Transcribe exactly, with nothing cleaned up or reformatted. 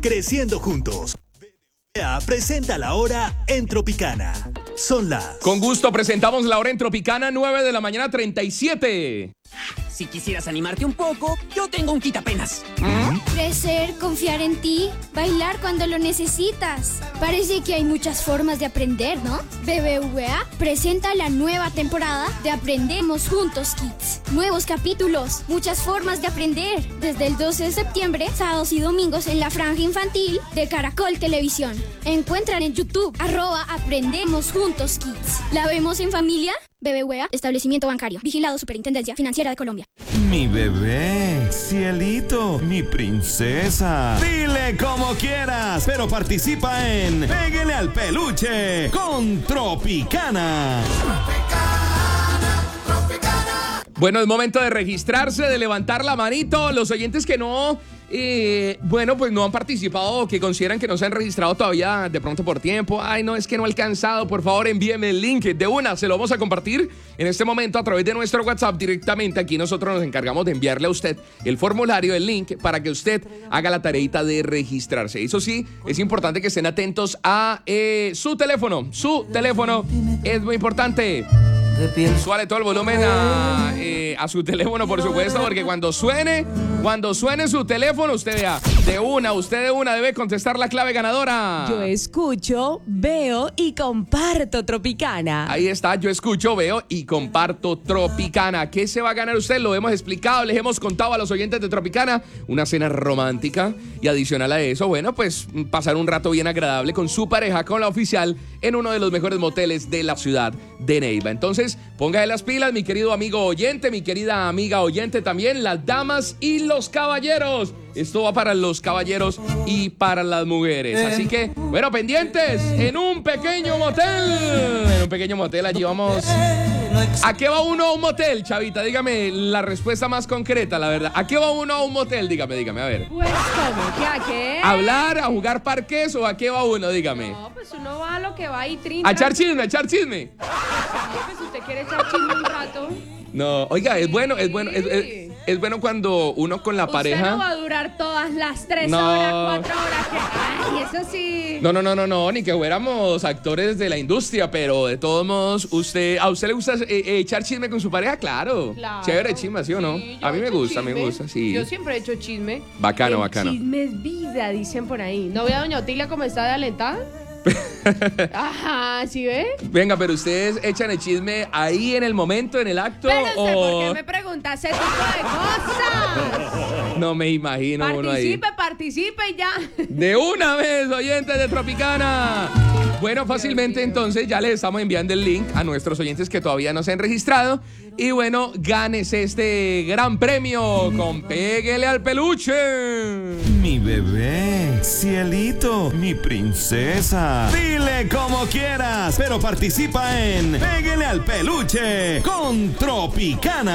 Creciendo juntos. Presenta la hora en Tropicana. Son las... Con gusto presentamos la hora en Tropicana, nueve de la mañana, treinta y siete. Si quisieras animarte un poco, yo tengo un quitapenas. ¿Mm? Crecer, confiar en ti, bailar cuando lo necesitas. Parece que hay muchas formas de aprender, ¿no? B B V A presenta la nueva temporada de Aprendemos Juntos Kids. Nuevos capítulos, muchas formas de aprender. Desde el doce de septiembre, sábados y domingos en la franja infantil de Caracol Televisión. Encuentran en YouTube, arroba Aprendemos Juntos Kids. ¿La vemos en familia? B B V A, establecimiento bancario. Vigilado Superintendencia Financiera de Colombia. Mi bebé, cielito, mi princesa. Dile como quieras, pero participa en Pégale al Peluche con Tropicana. Tropicana, Tropicana. Bueno, es momento de registrarse, de levantar la manito. Los oyentes que no... Eh, bueno, pues no han participado o que consideran que no se han registrado todavía de pronto por tiempo. Ay, no, es que no he alcanzado. Por favor, envíeme el link de una. Se lo vamos a compartir en este momento a través de nuestro WhatsApp directamente. Aquí nosotros nos encargamos de enviarle a usted el formulario, el link, para que usted haga la tareita de registrarse. Eso sí, es importante que estén atentos a eh, su teléfono. Su teléfono es muy importante. Suale todo el volumen a, eh, a su teléfono, por supuesto, porque cuando suene, cuando suene su teléfono, usted vea, de una, usted de una debe contestar la clave ganadora. Yo escucho, veo y comparto Tropicana. Ahí está, yo escucho, veo y comparto Tropicana. ¿Qué se va a ganar usted? Lo hemos explicado, les hemos contado a los oyentes de Tropicana. Una cena romántica y adicional a eso, bueno, pues pasar un rato bien agradable con su pareja, con la oficial, en uno de los mejores moteles de la ciudad de Neiva. Entonces, póngase las pilas, mi querido amigo oyente, mi querida amiga oyente también, las damas y los caballeros. Esto va para los caballeros y para las mujeres. Así que, bueno, pendientes en un pequeño motel. En un pequeño motel, allí vamos. ¿A qué va uno a un motel, chavita? Dígame la respuesta más concreta, la verdad. ¿A qué va uno a un motel? Dígame, dígame, a ver. Pues, ¿cómo? ¿Qué, a qué? ¿Hablar, a jugar parques o a qué va uno? Dígame. No, pues uno va a lo que va y trinca. A echar chisme, a echar chisme. Pues usted quiere echar chisme un rato. No, oiga, es bueno, es bueno, es, es, es bueno cuando uno con la usted pareja. Usted no va a durar todas las tres no. horas, cuatro horas. Que... Ay, eso sí. No, no, no, no, no, ni que fuéramos actores de la industria, pero de todos modos, usted, ¿a usted le gusta eh, eh, echar chisme con su pareja? Claro. Claro. Chévere chisme, ¿sí o no? Sí, a mí me gusta, chisme. me gusta, sí. Yo siempre he hecho chisme. Bacano, el bacano. Chisme es vida, dicen por ahí. ¿No ve a doña Otilia cómo está de alentada? Ajá, ¿sí ve? Venga, pero ustedes echan el chisme ahí en el momento, en el acto. Pero usted, o... ¿por qué me pregunta ese tipo de cosas? No me imagino uno ahí. Participe, participe ya. De una vez, oyentes de Tropicana. Bueno, fácilmente entonces ya les estamos enviando el link a nuestros oyentes que todavía no se han registrado. Y bueno, ganes este gran premio con Pégale al Peluche. Mi bebé, cielito, mi princesa. Dile como quieras, pero participa en Pégale al Peluche con Tropicana.